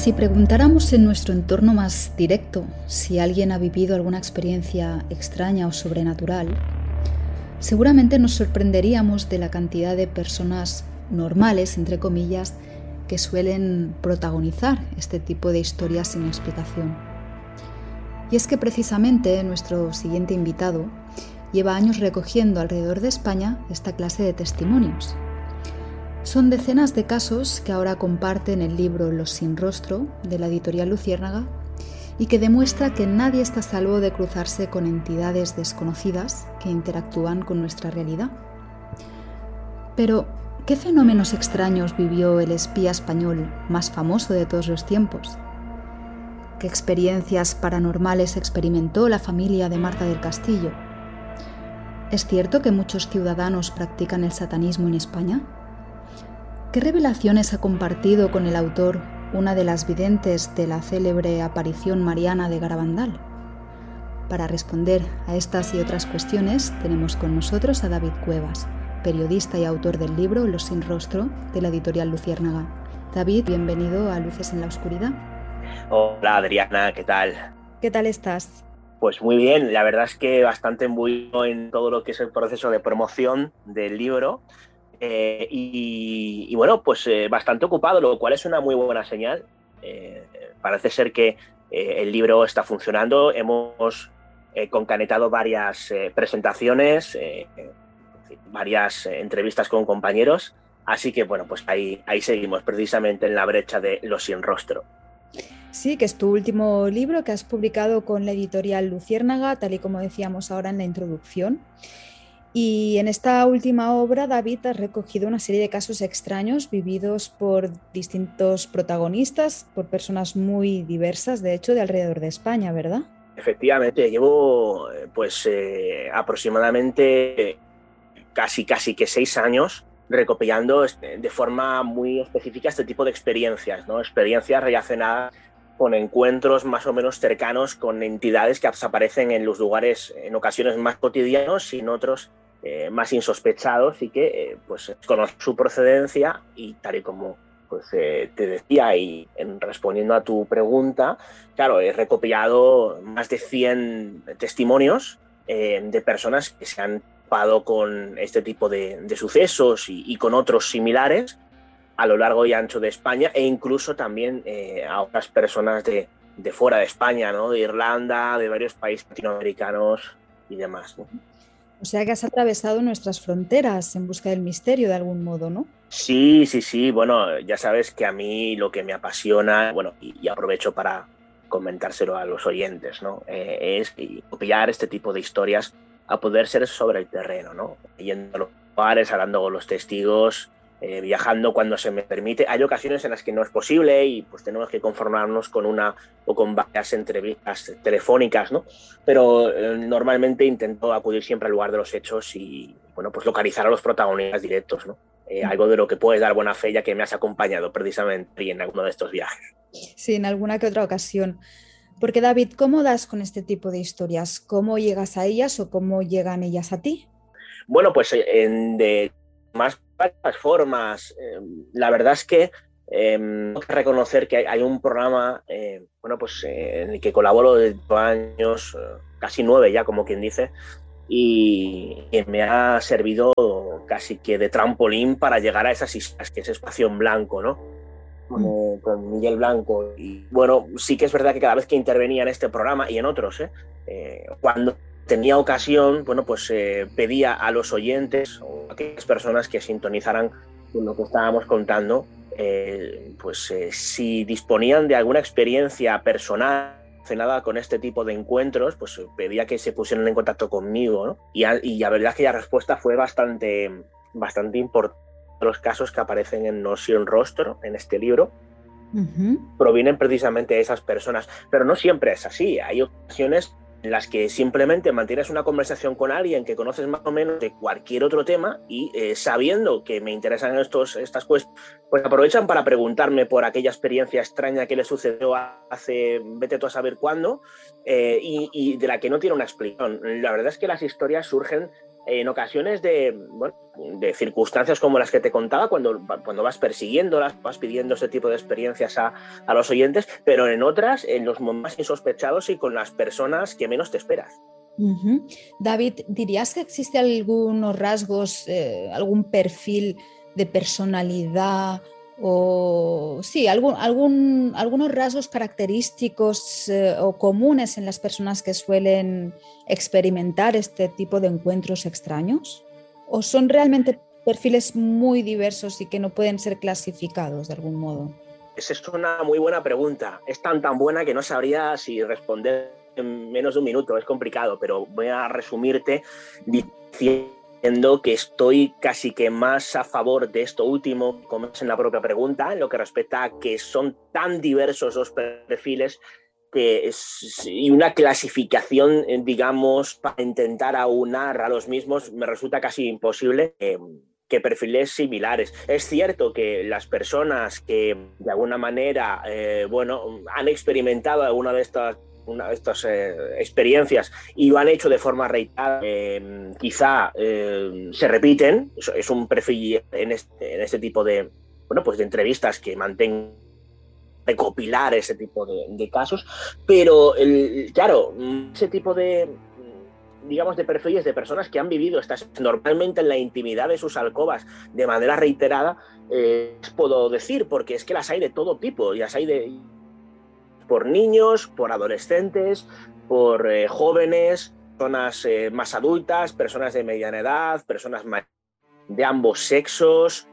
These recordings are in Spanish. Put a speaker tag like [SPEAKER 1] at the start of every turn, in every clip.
[SPEAKER 1] Si preguntáramos en nuestro entorno más directo si alguien ha vivido alguna experiencia extraña o sobrenatural, seguramente nos sorprenderíamos de la cantidad de personas normales, entre comillas, que suelen protagonizar este tipo de historias sin explicación. Y es que precisamente nuestro siguiente invitado lleva años recogiendo alrededor de España esta clase de testimonios. Son decenas de casos que ahora comparten el libro Los sin rostro, de la editorial Luciérnaga, y que demuestra que nadie está a salvo de cruzarse con entidades desconocidas que interactúan con nuestra realidad. Pero, ¿qué fenómenos extraños vivió el espía español más famoso de todos los tiempos? ¿Qué experiencias paranormales experimentó la familia de Marta del Castillo? ¿Es cierto que muchos ciudadanos practican el satanismo en España? ¿Qué revelaciones ha compartido con el autor una de las videntes de la célebre aparición mariana de Garabandal? Para responder a estas y otras cuestiones tenemos con nosotros a David Cuevas, periodista y autor del libro Los sin rostro, de la editorial Luciérnaga. David, bienvenido a Luces en la Oscuridad.
[SPEAKER 2] Hola Adriana, ¿qué tal?
[SPEAKER 1] ¿Qué tal estás?
[SPEAKER 2] Pues muy bien, la verdad es que bastante imbuido en todo lo que es el proceso de promoción del libro. Y bueno, pues bastante ocupado, lo cual es una muy buena señal. Parece ser que el libro está funcionando. Hemos concanetado varias presentaciones, varias entrevistas con compañeros. Así que bueno, pues ahí seguimos, precisamente en la brecha de Los sin rostro.
[SPEAKER 1] Sí, que es tu último libro que has publicado con la editorial Luciérnaga, tal y como decíamos ahora en la introducción. Y en esta última obra, David, has recogido una serie de casos extraños vividos por distintos protagonistas, por personas muy diversas, de hecho, de alrededor de España, ¿verdad?
[SPEAKER 2] Efectivamente, llevo aproximadamente casi que 6 años recopilando de forma muy específica este tipo de experiencias, ¿no? Experiencias relacionadas con encuentros más o menos cercanos con entidades que aparecen en los lugares en ocasiones más cotidianos y en otros más insospechados, y que pues conozco su procedencia. Y tal y como pues, te decía, y respondiendo a tu pregunta, claro, he recopilado más de 100 testimonios de personas que se han topado con este tipo de sucesos y con otros similares a lo largo y ancho de España, e incluso también a otras personas de fuera de España, ¿no? De Irlanda, de varios países latinoamericanos y demás, ¿no?
[SPEAKER 1] O sea que has atravesado nuestras fronteras en busca del misterio de algún modo, ¿no?
[SPEAKER 2] Sí. Bueno, ya sabes que a mí lo que me apasiona, bueno, y aprovecho para comentárselo a los oyentes, ¿no? Es copiar este tipo de historias a poder ser sobre el terreno, ¿no? Yendo a los lugares, hablando con los testigos, viajando cuando se me permite. Hay ocasiones en las que no es posible y pues tenemos que conformarnos con una o con varias entrevistas telefónicas, ¿no? Pero normalmente intento acudir siempre al lugar de los hechos y, bueno, pues localizar a los protagonistas directos, ¿no? Algo de lo que puedes dar buena fe, ya que me has acompañado precisamente en alguno de estos viajes.
[SPEAKER 1] Sí, en alguna que otra ocasión. Porque David, ¿cómo das con este tipo de historias? ¿Cómo llegas a ellas o cómo llegan ellas a ti?
[SPEAKER 2] Bueno, pues de más varias formas. La verdad es que tengo que reconocer que hay un programa bueno, pues, en el que colaboro desde años, casi 9 ya, como quien dice, y que me ha servido casi que de trampolín para llegar a esas islas, que es Espacio en Blanco, ¿no? Con Miguel Blanco. Y bueno, sí que es verdad que cada vez que intervenía en este programa y en otros, cuando tenía ocasión, bueno, pues pedía a los oyentes o a aquellas personas que sintonizaran con lo que estábamos contando, si disponían de alguna experiencia personal relacionada con este tipo de encuentros, pues pedía que se pusieran en contacto conmigo, ¿no? Y la verdad es que la respuesta fue bastante importante. Los casos que aparecen en No sin rostro, en este libro, provienen precisamente de esas personas, pero no siempre es así. Hay ocasiones en las que simplemente mantienes una conversación con alguien que conoces más o menos de cualquier otro tema y sabiendo que me interesan estas cuestiones, pues aprovechan para preguntarme por aquella experiencia extraña que le sucedió hace vete tú a saber cuándo, y de la que no tiene una explicación. La verdad es que las historias surgen en ocasiones de circunstancias como las que te contaba, cuando vas persiguiéndolas, vas pidiendo ese tipo de experiencias a los oyentes, pero en otras, en los momentos más insospechados y con las personas que menos te esperas.
[SPEAKER 1] Uh-huh. David, ¿dirías que existe algunos rasgos, algún perfil de personalidad o sí, algunos rasgos característicos o comunes en las personas que suelen experimentar este tipo de encuentros extraños? ¿O son realmente perfiles muy diversos y que no pueden ser clasificados de algún modo?
[SPEAKER 2] Esa es una muy buena pregunta. Es tan buena que no sabría si responder en menos de un minuto. Es complicado, pero voy a resumirte diciendo que estoy casi que más a favor de esto último, como es en la propia pregunta, en lo que respecta a que son tan diversos los perfiles y una clasificación, digamos, para intentar aunar a los mismos me resulta casi imposible. Que perfiles similares. Es cierto que las personas que de alguna manera han experimentado alguna de estas experiencias y lo han hecho de forma reiterada, quizá se repiten. Es un perfil en este tipo de entrevistas que mantengo, recopilar ese tipo de casos, pero claro, ese tipo de perfiles de personas que han vivido estas normalmente en la intimidad de sus alcobas de manera reiterada, puedo decir, porque es que las hay de todo tipo, y las hay por niños, por adolescentes, por jóvenes, personas más adultas, personas de mediana edad, personas de ambos sexos,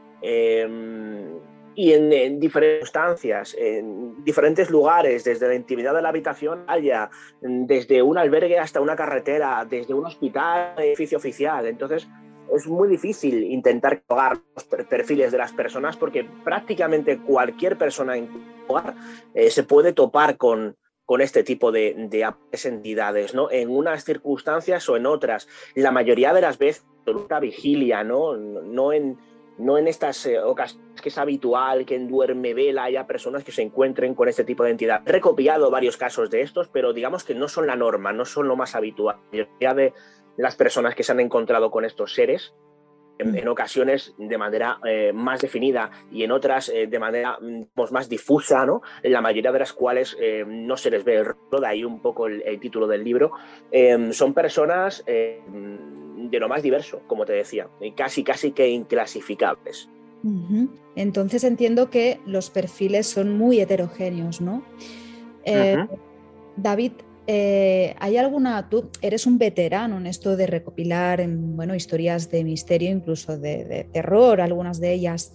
[SPEAKER 2] y en diferentes circunstancias, en diferentes lugares, desde la intimidad de la habitación, desde un albergue hasta una carretera, desde un hospital, edificio oficial. Entonces, es muy difícil intentar colgar los perfiles de las personas, porque prácticamente cualquier persona en lugar se puede topar con este tipo de entidades, ¿no? En unas circunstancias o en otras. La mayoría de las veces, absoluta vigilia, ¿no? No en estas ocasiones que es habitual que en duerme vela haya personas que se encuentren con este tipo de entidad. He recopilado varios casos de estos, pero digamos que no son la norma, no son lo más habitual. La mayoría de las personas que se han encontrado con estos seres, en ocasiones de manera más definida y en otras de manera más difusa, ¿no? En la mayoría de las cuales no se les ve el rostro, de ahí un poco el título del libro. Son personas de lo más diverso, como te decía, casi que inclasificables.
[SPEAKER 1] Uh-huh. Entonces entiendo que los perfiles son muy heterogéneos, ¿no?
[SPEAKER 2] Uh-huh.
[SPEAKER 1] David, ¿hay alguna? Tú eres un veterano en esto de recopilar historias de misterio, incluso de terror, algunas de ellas.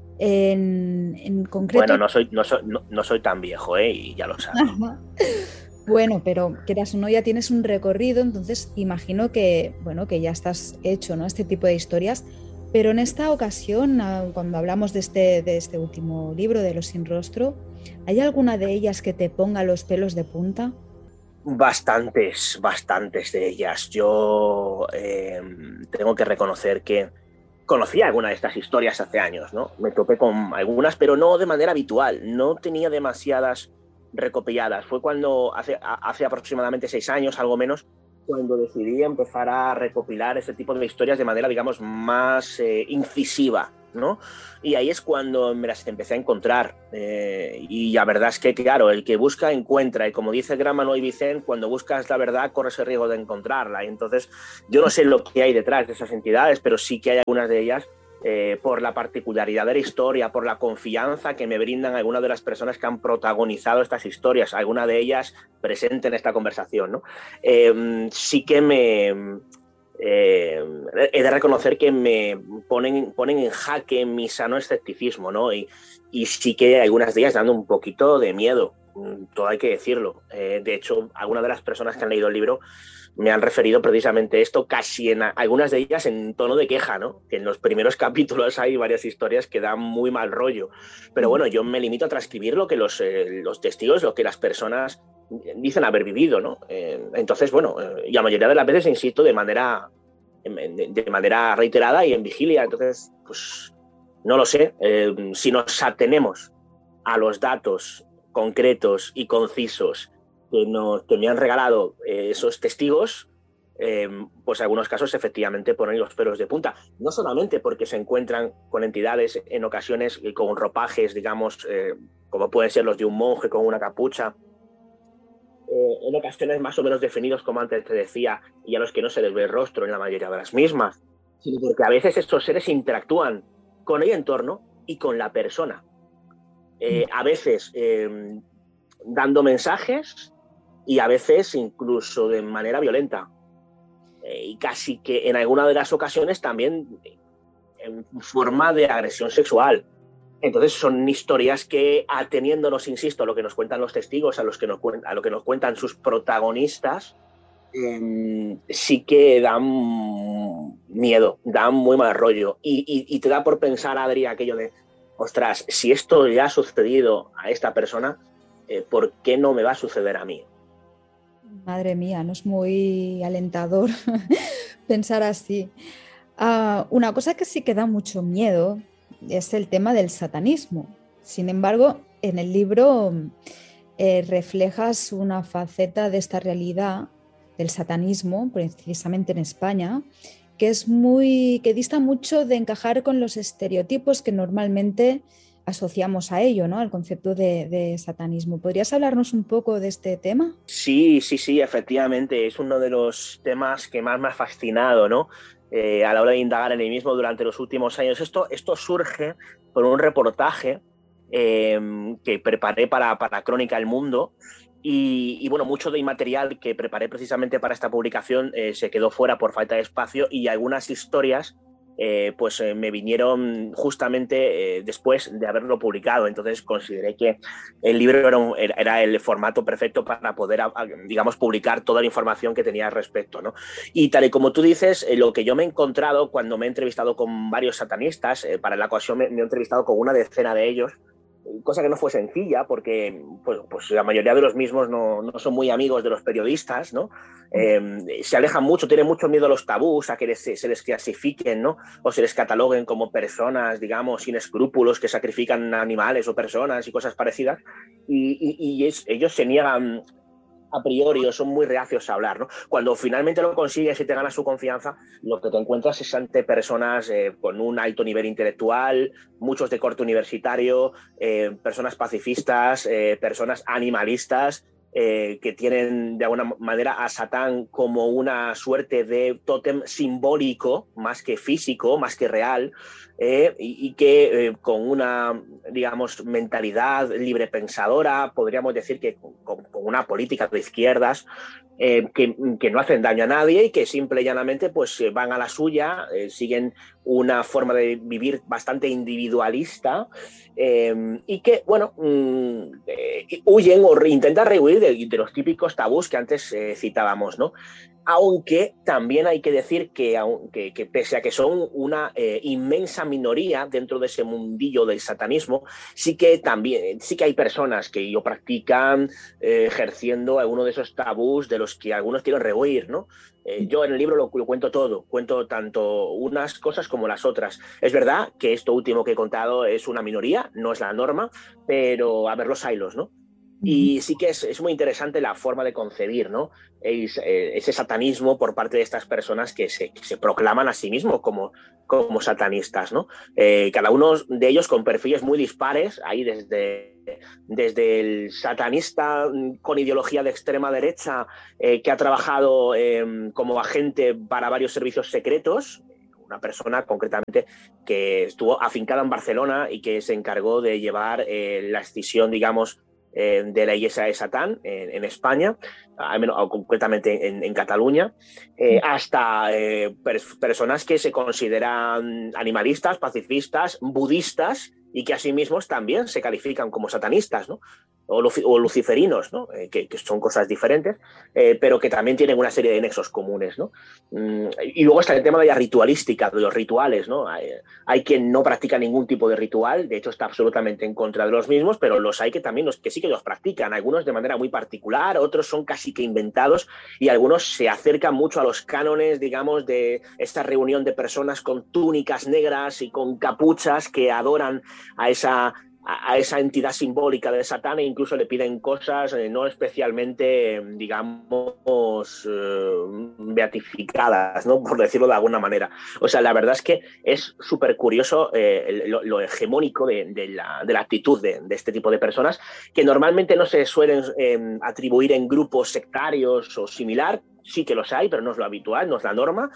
[SPEAKER 1] En concreto.
[SPEAKER 2] Bueno, no soy tan viejo, y ya lo sabes.
[SPEAKER 1] Bueno, pero quieras o no, ya tienes un recorrido, entonces imagino que, que ya estás hecho, ¿no? Este tipo de historias. Pero en esta ocasión, cuando hablamos de este último libro, de Los sin rostro, ¿hay alguna de ellas que te ponga los pelos de punta?
[SPEAKER 2] Bastantes de ellas. Yo tengo que reconocer que conocía alguna de estas historias hace años, ¿no? Me topé con algunas, pero no de manera habitual. No tenía demasiadas recopiladas. Fue cuando hace aproximadamente 6 años, algo menos, cuando decidí empezar a recopilar este tipo de historias de manera, digamos, más incisiva, ¿no? Y ahí es cuando me las empecé a encontrar. Y la verdad es que, claro, el que busca, encuentra. Y como dice el gran Manuel Vicent, cuando buscas la verdad, corres el riesgo de encontrarla. Y entonces, yo no sé lo que hay detrás de esas entidades, pero sí que hay algunas de ellas, por la particularidad de la historia, por la confianza que me brindan algunas de las personas que han protagonizado estas historias, alguna de ellas presente en esta conversación, ¿no? Sí que he de reconocer que me ponen en jaque mi sano escepticismo, ¿no? Y sí que algunas de ellas dando un poquito de miedo, todo hay que decirlo. De hecho, algunas de las personas que han leído el libro me han referido precisamente esto, casi en algunas de ellas en tono de queja, ¿no? Que en los primeros capítulos hay varias historias que dan muy mal rollo. Pero bueno, yo me limito a transcribir lo que los testigos, lo que las personas dicen haber vivido, ¿no? Entonces, bueno, y la mayoría de las veces, insisto, de manera reiterada y en vigilia. Entonces, pues no lo sé. Si nos atenemos a los datos concretos y concisos que me han regalado esos testigos, pues en algunos casos efectivamente ponen los pelos de punta. No solamente porque se encuentran con entidades en ocasiones con ropajes, digamos, como pueden ser los de un monje con una capucha, en ocasiones más o menos definidos, como antes te decía, y a los que no se les ve el rostro en la mayoría de las mismas, sino porque a veces estos seres interactúan con el entorno y con la persona. A veces dando mensajes y a veces incluso de manera violenta. Y casi que en alguna de las ocasiones también en forma de agresión sexual. Entonces son historias que, ateniéndonos, insisto, a lo que nos cuentan los testigos, a lo que nos cuentan sus protagonistas, sí que dan miedo, dan muy mal rollo. Y te da por pensar, Adri, aquello de, ostras, si esto ya ha sucedido a esta persona, ¿por qué no me va a suceder a mí?
[SPEAKER 1] Madre mía, no es muy alentador pensar así. Una cosa que sí que da mucho miedo es el tema del satanismo. Sin embargo, en el libro reflejas una faceta de esta realidad del satanismo, precisamente en España, que dista mucho de encajar con los estereotipos que normalmente asociamos a ello, ¿no? Al concepto de satanismo. ¿Podrías hablarnos un poco de este tema?
[SPEAKER 2] Sí, efectivamente, es uno de los temas que más me ha fascinado, ¿no? A la hora de indagar en el mismo durante los últimos años. Esto surge por un reportaje que preparé para Crónica El Mundo y bueno, mucho del material que preparé precisamente para esta publicación se quedó fuera por falta de espacio y algunas historias me vinieron justamente después de haberlo publicado. Entonces consideré que el libro era el formato perfecto para poder, digamos, publicar toda la información que tenía al respecto, ¿no? Y tal y como tú dices, lo que yo me he encontrado cuando me he entrevistado con varios satanistas, para la ocasión me he entrevistado con una decena de ellos, cosa que no fue sencilla porque pues la mayoría de los mismos no son muy amigos de los periodistas, ¿no? Se alejan mucho, tienen mucho miedo a los tabús, a que se les clasifiquen, ¿no? O se les cataloguen como personas, digamos, sin escrúpulos que sacrifican animales o personas y cosas parecidas, ellos se niegan a priori o son muy reacios a hablar, ¿no? Cuando finalmente lo consigues y te ganas su confianza, lo que te encuentras es ante personas con un alto nivel intelectual, muchos de corte universitario, personas pacifistas, personas animalistas, que tienen de alguna manera a Satán como una suerte de tótem simbólico, más que físico, más que real, y que con una, digamos, mentalidad librepensadora, podríamos decir que con una política de izquierdas, que no hacen daño a nadie y que simple y llanamente pues van a la suya, siguen una forma de vivir bastante individualista, y que, bueno, huyen o intentan rehuir de los típicos tabús que antes citábamos, ¿no? Aunque también hay que decir que pese a que son una inmensa minoría dentro de ese mundillo del satanismo, sí que hay personas que lo practican ejerciendo alguno de esos tabús de los que algunos quieren rehuir, ¿no? Yo en el libro lo cuento todo, cuento tanto unas cosas como las otras. Es verdad que esto último que he contado es una minoría, no es la norma, pero a ver los hilos, ¿no? Y sí que es muy interesante la forma de concebir, ¿no? Ese satanismo por parte de estas personas que se proclaman a sí mismos como satanistas, ¿no? Cada uno de ellos con perfiles muy dispares, ahí desde el satanista con ideología de extrema derecha, que ha trabajado como agente para varios servicios secretos, una persona concretamente que estuvo afincada en Barcelona y que se encargó de llevar la escisión, digamos, de la Iglesia de Satán en España, al menos, o concretamente en Cataluña, hasta personas que se consideran animalistas, pacifistas, budistas y que asimismo también se califican como satanistas, ¿no? O luciferinos, ¿no? Que son cosas diferentes, pero que también tienen una serie de nexos comunes, ¿no? Y luego está el tema de la ritualística, de los rituales, ¿no? Hay quien no practica ningún tipo de ritual, de hecho está absolutamente en contra de los mismos, pero los hay que también que sí que los practican, algunos de manera muy particular, otros son casi que inventados y algunos se acercan mucho a los cánones, digamos, de esta reunión de personas con túnicas negras y con capuchas que adoran a a esa entidad simbólica de Satán, e incluso le piden cosas no especialmente, digamos, beatificadas, ¿no? Por decirlo de alguna manera. O sea, la verdad es que es súper curioso lo hegemónico de la actitud de este tipo de personas, que normalmente no se suelen atribuir en grupos sectarios o similar. Sí que los hay, pero no es lo habitual, no es la norma.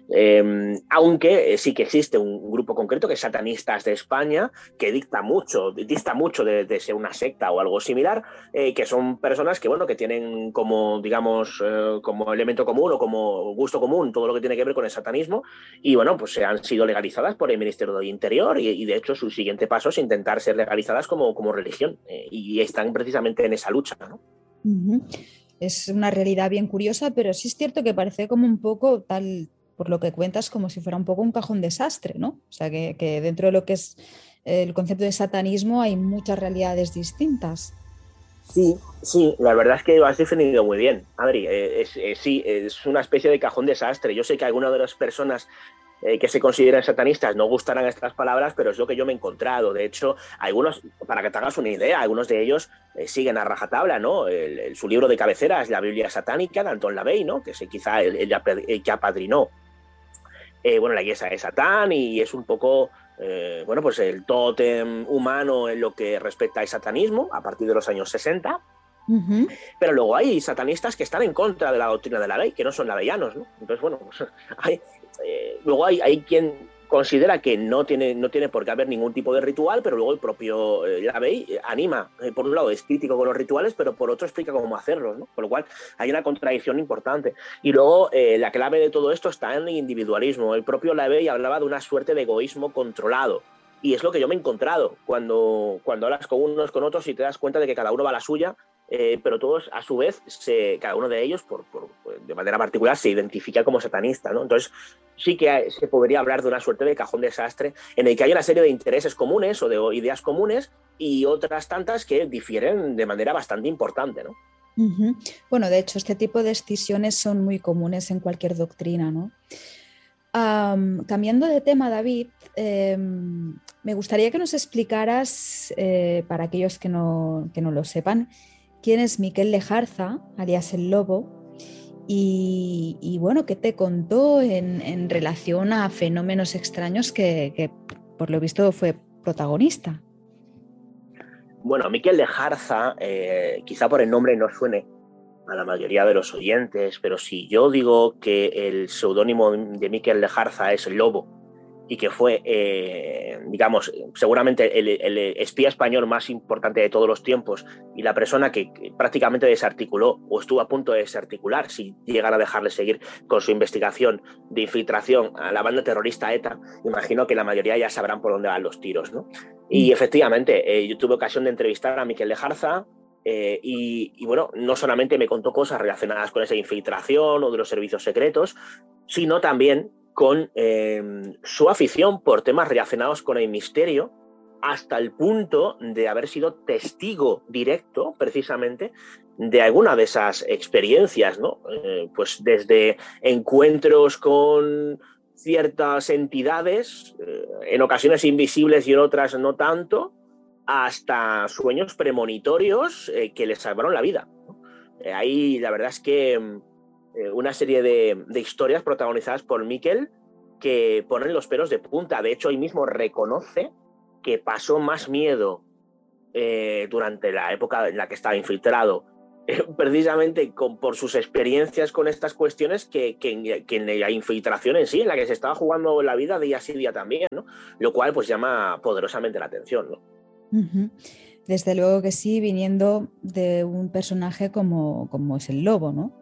[SPEAKER 2] Aunque sí que existe un grupo concreto, que es Satanistas de España, que dista mucho de ser una secta o algo similar, que son personas que, bueno, que tienen como, digamos, como elemento común o como gusto común todo lo que tiene que ver con el satanismo, y bueno, pues han sido legalizadas por el Ministerio del Interior, y de hecho su siguiente paso es intentar ser legalizadas como religión, y están precisamente en esa lucha, ¿no?
[SPEAKER 1] Uh-huh. Es una realidad bien curiosa, pero sí es cierto que parece como un poco tal, por lo que cuentas, como si fuera un poco un cajón desastre, ¿no? O sea, que dentro de lo que es el concepto de satanismo hay muchas realidades distintas.
[SPEAKER 2] Sí, sí, la verdad es que lo has definido muy bien, Adri. Sí, es una especie de cajón desastre. Yo sé que algunas de las personas que se consideran satanistas no gustarán estas palabras, pero es lo que yo me he encontrado. De hecho, algunos, para que te hagas una idea, algunos de ellos siguen a rajatabla, ¿no? Su libro de cabecera es la Biblia satánica de Anton LaVey, ¿no? Que es quizá el que apadrinó bueno, la iglesia de Satán, y es un poco bueno, pues el tótem humano en lo que respecta al satanismo a partir de los años 60.
[SPEAKER 1] Uh-huh.
[SPEAKER 2] Pero luego hay satanistas que están en contra de la doctrina de la ley, que no son laveyanos, ¿no? Entonces, bueno, pues luego hay quien considera que no tiene por qué haber ningún tipo de ritual, pero luego el propio Lavey anima, por un lado es crítico con los rituales, pero por otro explica cómo hacerlos, ¿no? Con lo cual hay una contradicción importante. Y luego la clave de todo esto está en el individualismo. El propio Lavey hablaba de una suerte de egoísmo controlado. Y es lo que yo me he encontrado cuando hablas con unos, con otros, y te das cuenta de que cada uno va a la suya, pero todos, a su vez, cada uno de ellos, de manera particular, se identifica como satanista, ¿no? Entonces, sí que se podría hablar de una suerte de cajón desastre en el que hay una serie de intereses comunes o de ideas comunes, y otras tantas que difieren de manera bastante importante, ¿no?
[SPEAKER 1] Uh-huh. Bueno, de hecho, este tipo de escisiones son muy comunes en cualquier doctrina, ¿no? Cambiando de tema, David, me gustaría que nos explicaras, para aquellos que no lo sepan, quién es Miquel Lejarza, alias el Lobo, y bueno, qué te contó en relación a fenómenos extraños que por lo visto fue protagonista.
[SPEAKER 2] Bueno, Miquel Lejarza, quizá por el nombre no suene a la mayoría de los oyentes, pero si yo digo que el seudónimo de Miquel Lejarza es Lobo, y que fue, digamos, seguramente el espía español más importante de todos los tiempos, y la persona que prácticamente desarticuló o estuvo a punto de desarticular, si llegara a dejarle seguir con su investigación de infiltración a la banda terrorista ETA, imagino que la mayoría ya sabrán por dónde van los tiros, ¿no? Y efectivamente, yo tuve ocasión de entrevistar a Miquel Lejarza, y bueno, no solamente me contó cosas relacionadas con esa infiltración o de los servicios secretos, sino también con su afición por temas relacionados con el misterio, hasta el punto de haber sido testigo directo, precisamente, de alguna de esas experiencias, ¿no? Pues desde encuentros con ciertas entidades, en ocasiones invisibles y en otras no tanto, hasta sueños premonitorios que les salvaron la vida, ¿no? Ahí la verdad es que una serie de historias protagonizadas por Miquel que ponen los pelos de punta. De hecho, él mismo reconoce que pasó más miedo durante la época en la que estaba infiltrado, precisamente por sus experiencias con estas cuestiones, que en la infiltración en sí, en la que se estaba jugando la vida día sí día también, ¿no? Lo cual pues llama poderosamente la atención, ¿no?
[SPEAKER 1] Uh-huh. Desde luego que sí, viniendo de un personaje como es el Lobo, ¿no?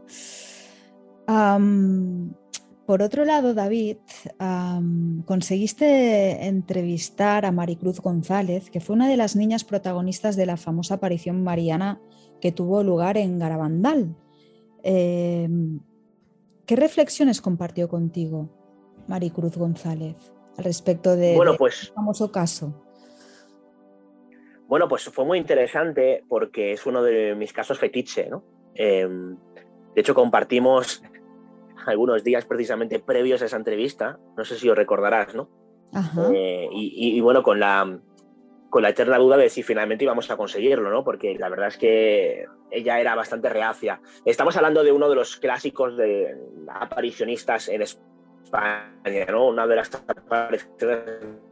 [SPEAKER 1] Por otro lado, David, conseguiste entrevistar a Maricruz González, que fue una de las niñas protagonistas de la famosa aparición mariana que tuvo lugar en Garabandal. ¿Qué reflexiones compartió contigo Maricruz González al respecto de este famoso caso?
[SPEAKER 2] Bueno, pues fue muy interesante porque es uno de mis casos fetiche, ¿no? De hecho, compartimos algunos días precisamente previos a esa entrevista, no sé si os recordarás, ¿no?
[SPEAKER 1] Ajá.
[SPEAKER 2] Y bueno, con la con la eterna duda de si finalmente íbamos a conseguirlo, ¿no? Porque la verdad es que ella era bastante reacia. Estamos hablando de uno de los clásicos de aparicionistas en España, ¿no? Una de las apariciones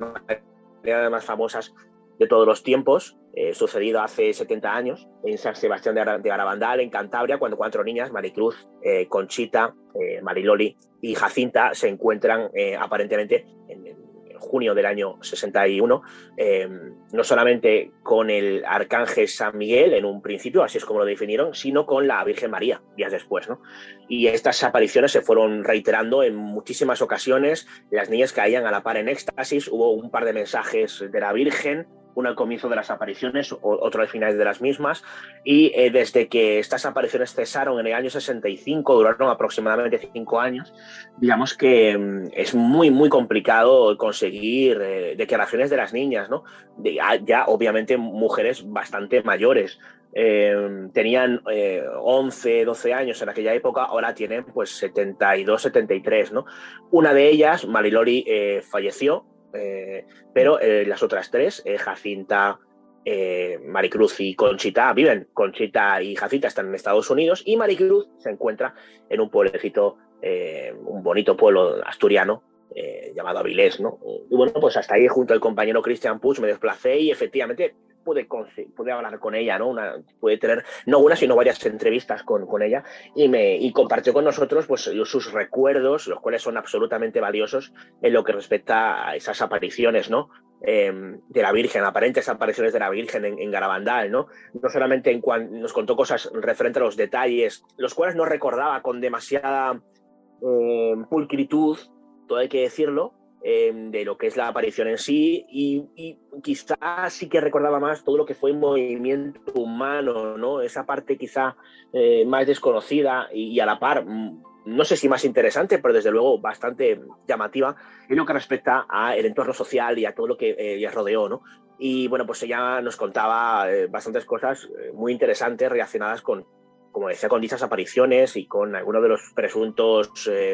[SPEAKER 2] más famosas de todos los tiempos, sucedido hace 70 años en San Sebastián de Garabandal, en Cantabria, cuando 4 niñas, Maricruz, Conchita, Mariloli y Jacinta, se encuentran aparentemente en junio del año 61, no solamente con el arcángel San Miguel en un principio, así es como lo definieron, sino con la Virgen María días después, ¿no? Y estas apariciones se fueron reiterando en muchísimas ocasiones. Las niñas caían a la par en éxtasis, hubo un par de mensajes de la Virgen, uno al comienzo de las apariciones, otro al final de las mismas, y desde que estas apariciones cesaron en el año 65, duraron aproximadamente 5 años, digamos que es muy, muy complicado conseguir declaraciones de las niñas, ¿no? Ya obviamente mujeres bastante mayores. Tenían 11, 12 años en aquella época, ahora tienen pues 72, 73, ¿no? Una de ellas, Mariloli, falleció, pero las otras 3, Jacinta, Maricruz y Conchita, viven. Conchita y Jacinta están en Estados Unidos y Maricruz se encuentra en un pueblecito, un bonito pueblo asturiano, llamado Avilés, ¿no? Y bueno, pues hasta ahí, junto al compañero Cristian Puig, me desplacé y efectivamente pude hablar con ella, ¿no? Pude tener no una, sino varias entrevistas con ella y compartió con nosotros pues, sus recuerdos, los cuales son absolutamente valiosos en lo que respecta a esas apariciones, ¿no? De la Virgen, aparentes apariciones de la Virgen en Garabandal, ¿no? No solamente nos contó cosas referentes a los detalles, los cuales no recordaba con demasiada pulcritud, todo hay que decirlo, de lo que es la aparición en sí, y quizás sí que recordaba más todo lo que fue movimiento humano, ¿no? Esa parte quizá más desconocida y a la par, no sé si más interesante, pero desde luego bastante llamativa en lo que respecta al entorno social y a todo lo que ella rodeó, ¿no? Y bueno, pues ella nos contaba bastantes cosas muy interesantes relacionadas con, como decía, con dichas apariciones y con algunos de los presuntos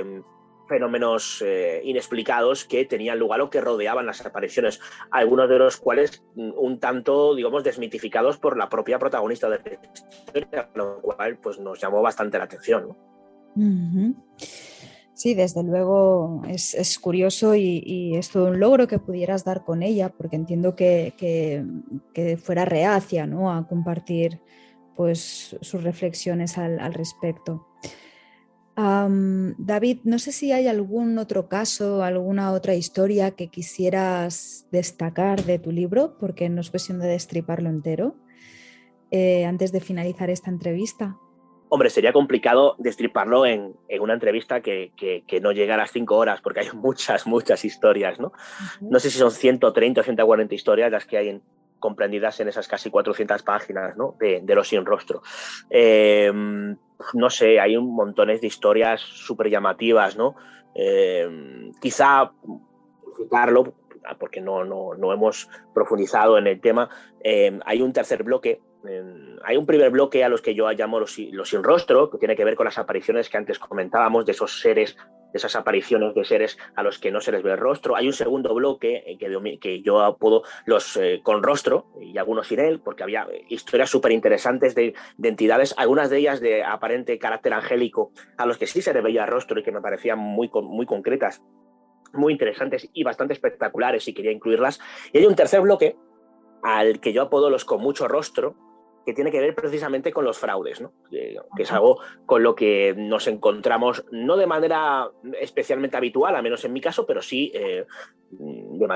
[SPEAKER 2] fenómenos inexplicados que tenían lugar o que rodeaban las apariciones, algunos de los cuales un tanto, digamos, desmitificados por la propia protagonista de la historia, lo cual pues, nos llamó bastante la atención, ¿no?
[SPEAKER 1] Uh-huh. Sí, desde luego es curioso y es todo un logro que pudieras dar con ella, porque entiendo que fuera reacia, ¿no?, a compartir pues, sus reflexiones al respecto. David, no sé si hay algún otro caso, alguna otra historia que quisieras destacar de tu libro, porque no es cuestión de destriparlo entero, antes de finalizar esta entrevista.
[SPEAKER 2] Hombre, sería complicado destriparlo en una entrevista que no llega a las 5 horas, porque hay muchas historias, ¿no? Uh-huh. No sé si son 130 o 140 historias las que hay comprendidas en esas casi 400 páginas, ¿no?, de Los Sin Rostro. No sé, hay un montón de historias súper llamativas, ¿no? Quizá citarlo, porque no hemos profundizado en el tema, hay un tercer bloque. Hay un primer bloque a los que yo llamo los sin rostro, que tiene que ver con las apariciones que antes comentábamos, de esos seres, de esas apariciones de seres a los que no se les ve el rostro. Hay un segundo bloque que yo apodo los con rostro, y algunos sin él, porque había historias súper interesantes de entidades, algunas de ellas de aparente carácter angélico, a los que sí se les veía el rostro y que me parecían muy concretas, muy interesantes y bastante espectaculares, y quería incluirlas. Y hay un tercer bloque al que yo apodo los con mucho rostro, que tiene que ver precisamente con los fraudes, ¿no? Que es algo con lo que nos encontramos no de manera especialmente habitual, a menos en mi caso, pero sí